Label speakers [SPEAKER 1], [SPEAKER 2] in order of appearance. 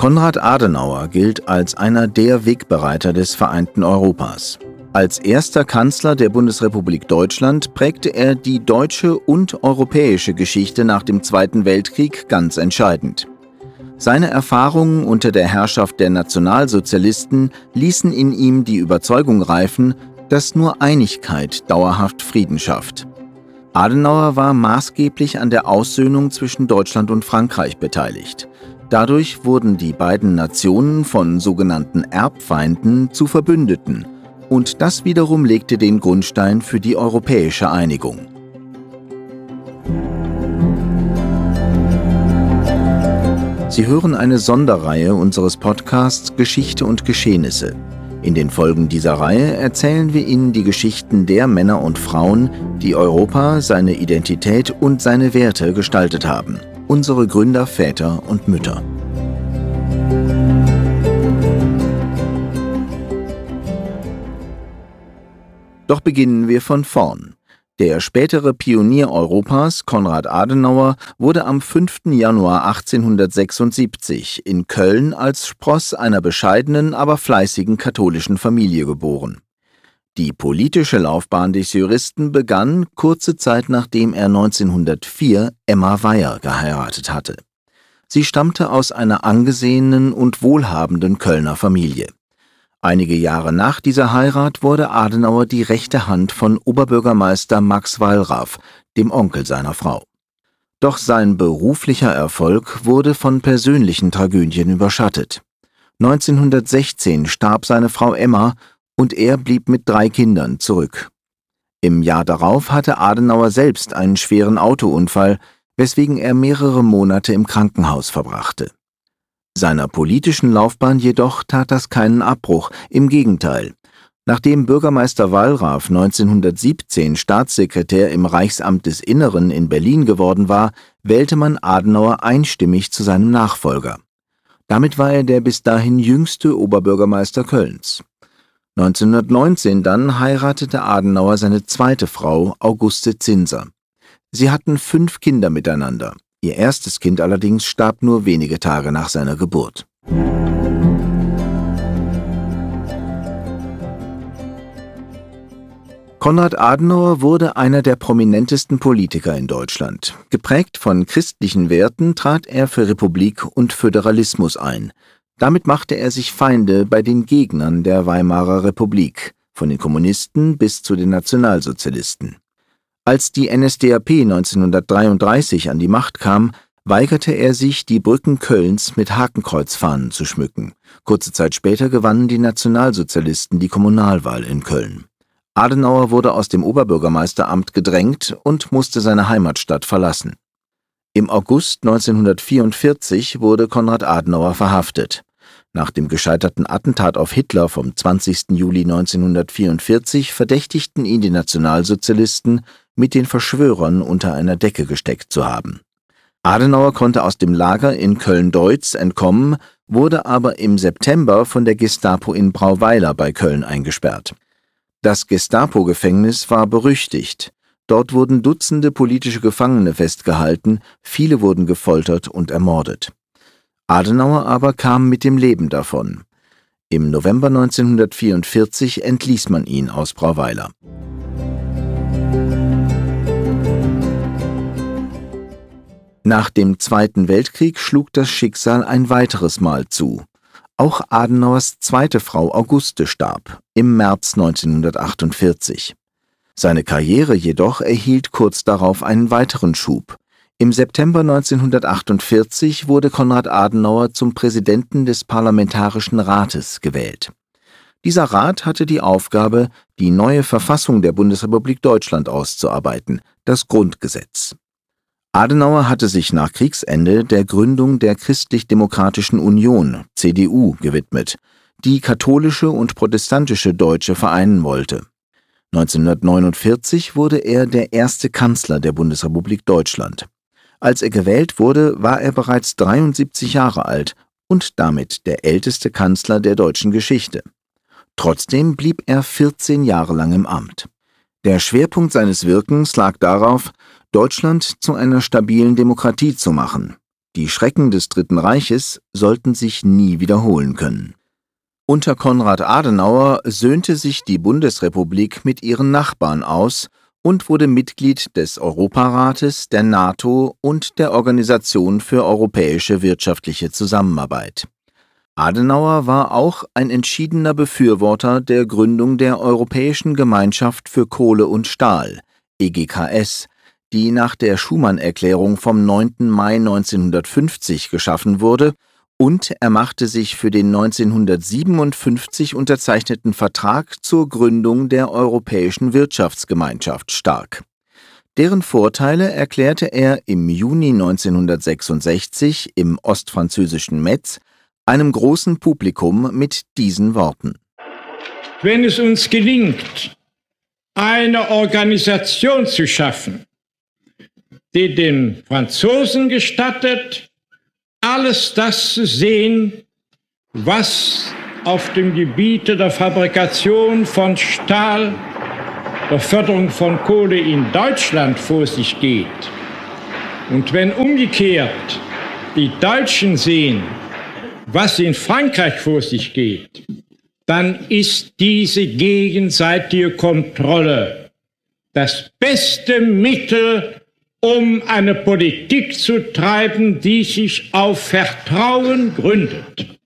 [SPEAKER 1] Konrad Adenauer gilt als einer der Wegbereiter des vereinten Europas. Als erster Kanzler der Bundesrepublik Deutschland prägte er die deutsche und europäische Geschichte nach dem Zweiten Weltkrieg ganz entscheidend. Seine Erfahrungen unter der Herrschaft der Nationalsozialisten ließen in ihm die Überzeugung reifen, dass nur Einigkeit dauerhaft Frieden schafft. Adenauer war maßgeblich an der Aussöhnung zwischen Deutschland und Frankreich beteiligt. Dadurch wurden die beiden Nationen von sogenannten Erbfeinden zu Verbündeten, und das wiederum legte den Grundstein für die europäische Einigung. Sie hören eine Sonderreihe unseres Podcasts Geschichte und Geschehnisse. In den Folgen dieser Reihe erzählen wir Ihnen die Geschichten der Männer und Frauen, die Europa, seine Identität und seine Werte gestaltet haben. Unsere Gründer, Väter und Mütter. Doch beginnen wir von vorn. Der spätere Pionier Europas, Konrad Adenauer, wurde am 5. Januar 1876 in Köln als Spross einer bescheidenen, aber fleißigen katholischen Familie geboren. Die politische Laufbahn des Juristen begann kurze Zeit nachdem er 1904 Emma Weyer geheiratet hatte. Sie stammte aus einer angesehenen und wohlhabenden Kölner Familie. Einige Jahre nach dieser Heirat wurde Adenauer die rechte Hand von Oberbürgermeister Max Wallraff, dem Onkel seiner Frau. Doch sein beruflicher Erfolg wurde von persönlichen Tragödien überschattet. 1916 starb seine Frau Emma und er blieb mit 3 Kindern zurück. Im Jahr darauf hatte Adenauer selbst einen schweren Autounfall, weswegen er mehrere Monate im Krankenhaus verbrachte. Seiner politischen Laufbahn jedoch tat das keinen Abbruch, im Gegenteil. Nachdem Bürgermeister Wallraff 1917 Staatssekretär im Reichsamt des Inneren in Berlin geworden war, wählte man Adenauer einstimmig zu seinem Nachfolger. Damit war er der bis dahin jüngste Oberbürgermeister Kölns. 1919 dann heiratete Adenauer seine zweite Frau, Auguste Zinser. Sie hatten 5 Kinder miteinander. Ihr erstes Kind allerdings starb nur wenige Tage nach seiner Geburt. Konrad Adenauer wurde einer der prominentesten Politiker in Deutschland. Geprägt von christlichen Werten trat er für Republik und Föderalismus ein. Damit machte er sich Feinde bei den Gegnern der Weimarer Republik, von den Kommunisten bis zu den Nationalsozialisten. Als die NSDAP 1933 an die Macht kam, weigerte er sich, die Brücken Kölns mit Hakenkreuzfahnen zu schmücken. Kurze Zeit später gewannen die Nationalsozialisten die Kommunalwahl in Köln. Adenauer wurde aus dem Oberbürgermeisteramt gedrängt und musste seine Heimatstadt verlassen. Im August 1944 wurde Konrad Adenauer verhaftet. Nach dem gescheiterten Attentat auf Hitler vom 20. Juli 1944 verdächtigten ihn die Nationalsozialisten, mit den Verschwörern unter einer Decke gesteckt zu haben. Adenauer konnte aus dem Lager in Köln-Deutz entkommen, wurde aber im September von der Gestapo in Brauweiler bei Köln eingesperrt. Das Gestapo-Gefängnis war berüchtigt. Dort wurden Dutzende politische Gefangene festgehalten, viele wurden gefoltert und ermordet. Adenauer aber kam mit dem Leben davon. Im November 1944 entließ man ihn aus Brauweiler. Nach dem Zweiten Weltkrieg schlug das Schicksal ein weiteres Mal zu. Auch Adenauers zweite Frau Auguste starb im März 1948. Seine Karriere jedoch erhielt kurz darauf einen weiteren Schub. Im September 1948 wurde Konrad Adenauer zum Präsidenten des Parlamentarischen Rates gewählt. Dieser Rat hatte die Aufgabe, die neue Verfassung der Bundesrepublik Deutschland auszuarbeiten, das Grundgesetz. Adenauer hatte sich nach Kriegsende der Gründung der Christlich-Demokratischen Union, CDU, gewidmet, die katholische und protestantische Deutsche vereinen wollte. 1949 wurde er der erste Kanzler der Bundesrepublik Deutschland. Als er gewählt wurde, war er bereits 73 Jahre alt und damit der älteste Kanzler der deutschen Geschichte. Trotzdem blieb er 14 Jahre lang im Amt. Der Schwerpunkt seines Wirkens lag darauf, Deutschland zu einer stabilen Demokratie zu machen. Die Schrecken des Dritten Reiches sollten sich nie wiederholen können. Unter Konrad Adenauer söhnte sich die Bundesrepublik mit ihren Nachbarn aus und wurde Mitglied des Europarates, der NATO und der Organisation für europäische wirtschaftliche Zusammenarbeit. Adenauer war auch ein entschiedener Befürworter der Gründung der Europäischen Gemeinschaft für Kohle und Stahl, EGKS, die nach der Schuman-Erklärung vom 9. Mai 1950 geschaffen wurde, und er machte sich für den 1957 unterzeichneten Vertrag zur Gründung der Europäischen Wirtschaftsgemeinschaft stark. Deren Vorteile erklärte er im Juni 1966 im ostfranzösischen Metz einem großen Publikum mit diesen Worten:
[SPEAKER 2] Wenn es uns gelingt, eine Organisation zu schaffen, die den Franzosen gestattet, alles das zu sehen, was auf dem Gebiete der Fabrikation von Stahl, der Förderung von Kohle in Deutschland vor sich geht. Und wenn umgekehrt die Deutschen sehen, was in Frankreich vor sich geht, dann ist diese gegenseitige Kontrolle das beste Mittel, um eine Politik zu treiben, die sich auf Vertrauen gründet.